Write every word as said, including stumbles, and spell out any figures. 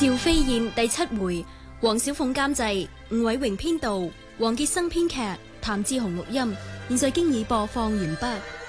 趙飛燕第七回，黃小鳳監製，吳偉榮編導，黃傑生編劇，譚志雄錄音。現在經已播放完畢。